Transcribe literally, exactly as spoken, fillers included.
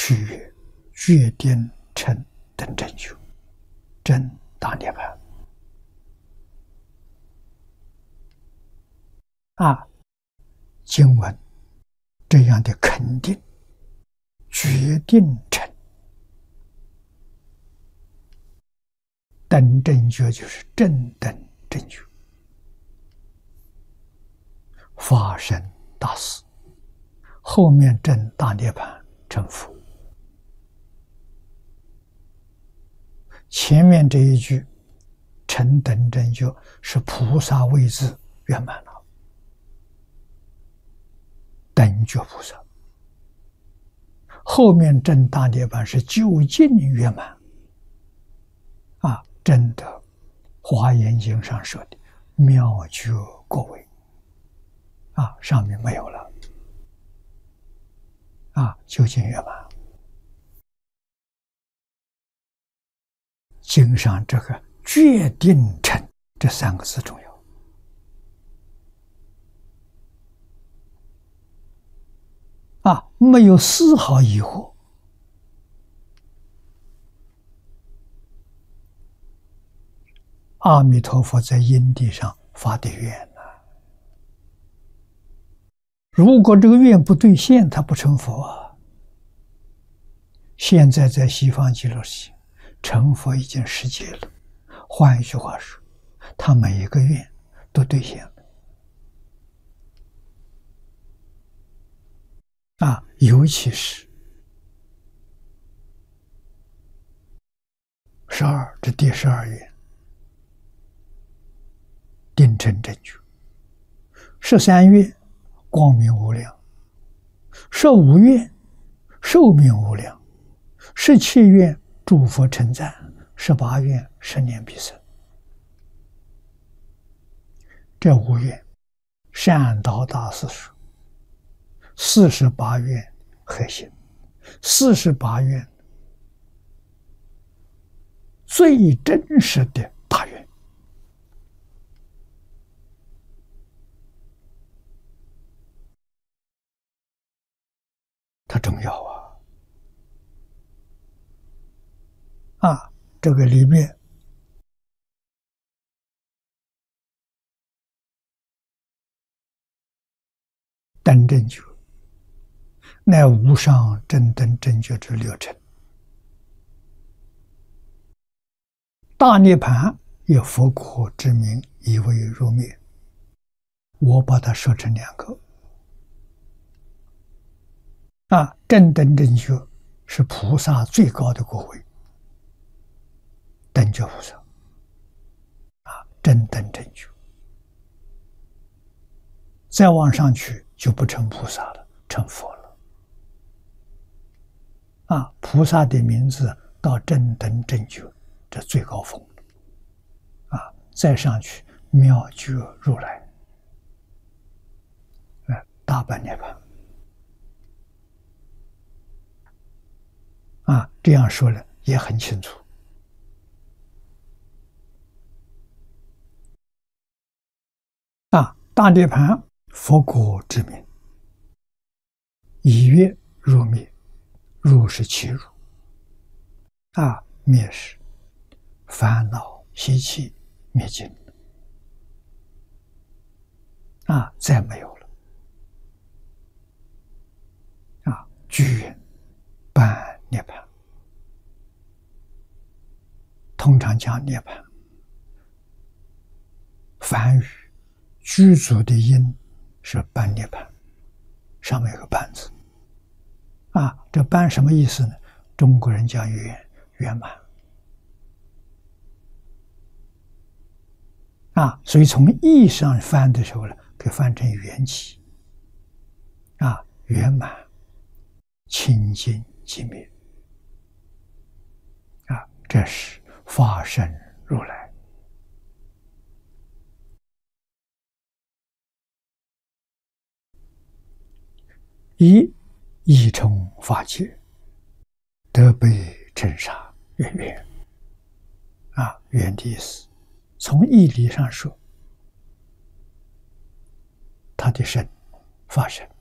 须臾决定成等正觉，真大涅槃。啊，经文这样的肯定，决定成等正觉，就是正等正觉，发生大事，后面证大涅槃成佛。前面这一句成等正觉是菩萨位置圆满了，等觉菩萨。后面证大涅槃是究竟圆满啊，证得《华严经》上说的妙觉果位啊，上面没有了啊，究竟圆满。经上这个决定成这三个字重要啊，没有丝毫疑惑。阿弥陀佛在因地上发的愿呐、啊，如果这个愿不兑现，他不成佛啊。现在在西方极乐世界成佛已经十劫了，换一句话说，他每一个愿都兑现了啊，尤其是十二这第十二愿定成正觉，十三愿光明无量，十五愿寿命无量，十七愿诸佛称赞，十八愿十年必生。这五愿善导大师说，四十八愿核心，四十八愿最真实的大愿。它重要啊！啊，这个里面等正觉，乃无上正等正觉之六尘。大涅槃以佛国之名以为入灭，我把它说成两个。啊，正等正觉是菩萨最高的果位，等觉菩萨啊，正等正觉，再往上去就不成菩萨了，成佛了。啊，菩萨的名字到正等正觉，这最高峰啊，再上去妙觉如来，啊，大般涅槃。啊，这样说了也很清楚。啊，大涅槃佛国之名，以曰入灭，入是其入，啊，灭是烦恼习气灭尽，啊，再没有了。啊，居远半涅槃，通常讲涅槃，梵语具足的音是半涅槃，上面有个半字。啊，这半什么意思呢？中国人讲圆，圆满。啊，所以从义上翻的时候呢，可以翻成缘起。啊，圆满，清净寂灭。啊，这是法身如来。一义充法界，得被尘沙圆圆。啊，圆的意思，从义理上说，他的身法身